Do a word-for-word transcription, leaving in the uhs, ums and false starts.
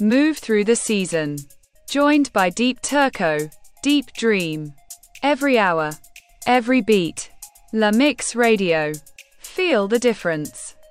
Move through the season. Joined by Deep Turco, Deep Dream. Every hour. Every beat. La Mix Radio. Feel the difference.